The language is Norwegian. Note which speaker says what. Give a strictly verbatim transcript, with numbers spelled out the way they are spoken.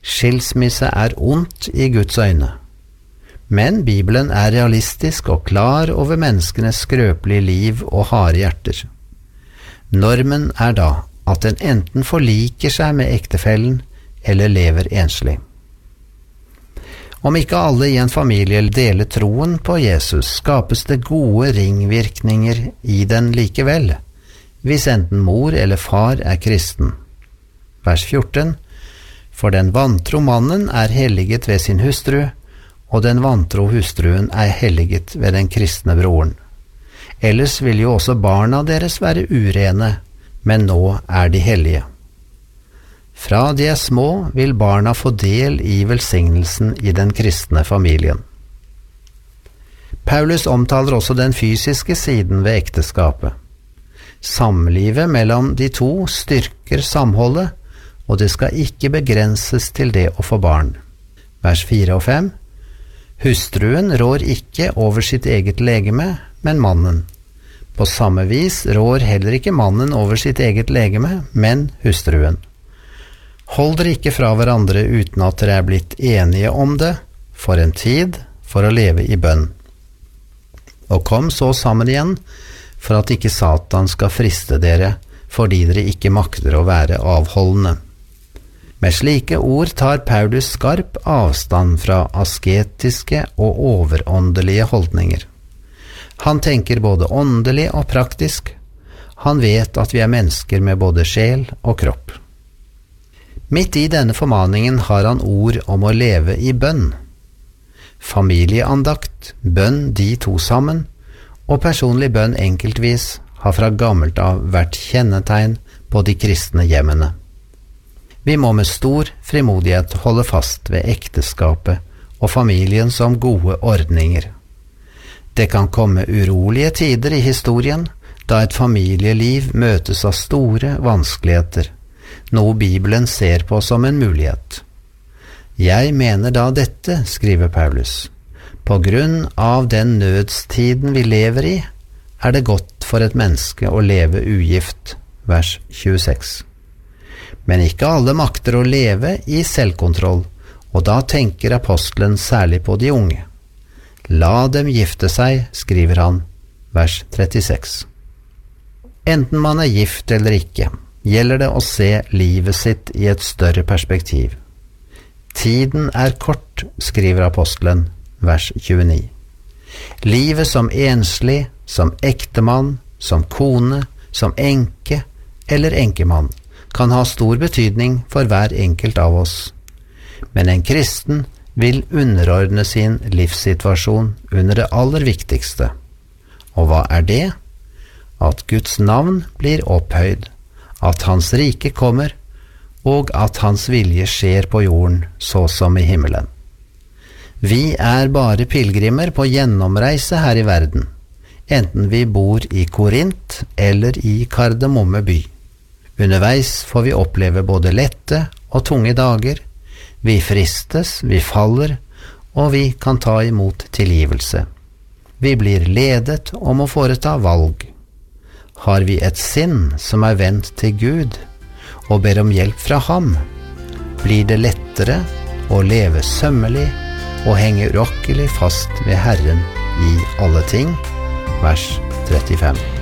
Speaker 1: Skilsmisse er ondt i Guds øyne. Men Bibelen er realistisk og klar over menneskenes skrøpelige liv og harde hjerter. Normen er da at en enten forliker seg med ektefellen eller lever enslig. Om ikke alle i en familie deler troen på Jesus, skapes det gode ringvirkninger i den likevel, hvis enten mor eller far er kristen. Vers fjorten. For den vantro mannen er helliget ved sin hustru, og den vantro hustruen er helliget ved den kristne broren. Ellers vil jo også barna deres være urene, men nå er de hellige. Fra de er små vil barna få del i velsignelsen i den kristne familien. Paulus omtaler også den fysiske siden ved ekteskapet. Samlivet mellom de to styrker samholdet, og det skal ikke begrenses til det å få barn. Vers fire og fem. Hustruen rår ikke over sitt eget legeme, men mannen. På samme vis rår heller ikke mannen over sitt eget legeme, men hustruen. Hold dere ikke fra hverandre uten at dere er blitt enige om det, for en tid, for å leve i bønn. Og kom så sammen igjen, for at ikke Satan skal friste dere, fordi dere ikke makter å være avholdende. Med slike ord tar Paulus skarp avstand fra asketiske og overåndelige holdninger. Han tenker både åndelig og praktisk. Han vet at vi er mennesker med både sjel og kropp. Midt i denne formaningen har han ord om å leve i bønn. Familieandakt, bønn de to sammen, og personlig bønn enkeltvis har fra gammelt av vært kjennetegn på de kristne hjemmene. Vi må med stor frimodighet holde fast ved ekteskapet og familien som gode ordninger. Det kan komme urolige tider i historien, da et familieliv møtes av store vanskeligheter, noe Bibelen ser på som en mulighet. Jeg mener da dette, skriver Paulus, på grunn av den nødstiden vi lever i, er det godt for et menneske å leve ugift, vers tjueseks. Men ikke alle makter å leve i selvkontroll, og da tenker apostelen særlig på de unge. La dem gifte seg, skriver han, vers trettiseks. Enten man er gift eller ikke, gjelder det å se livet sitt i et større perspektiv. Tiden er kort, skriver apostelen, vers tjueni. Livet som enslig, som ektemann, som kone, som enke eller enkemann kan ha stor betydning for hver enkelt av oss. Men en kristen vil underordne sin livssituasjon under det aller viktigste. Og hva er det? At Guds navn blir opphøyd, at hans rike kommer, og at hans vilje skjer på jorden så som i himmelen. Vi er bare pilgrimer på gjennomreise her i verden, enten vi bor i Korint eller i Kardemomme by. Underveis får vi oppleve både lette og tunge dager. Vi fristes, vi faller, og vi kan ta imot tilgivelse. Vi blir ledet om å foreta valg. Har vi et sinn som er vendt til Gud, og ber om hjelp fra ham, blir det lettere å leve sømmelig og henge urokkelig fast ved Herren i alle ting. Vers trettifem.